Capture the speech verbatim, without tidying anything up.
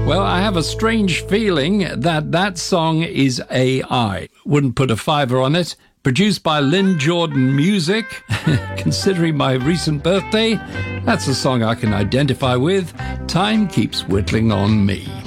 Well, I have a strange feeling that that song is A I. Wouldn't put a fiver on it. Produced by Lynn Jordan Music. Considering my recent birthday, that's a song I can identify with. Time keeps whittling on me.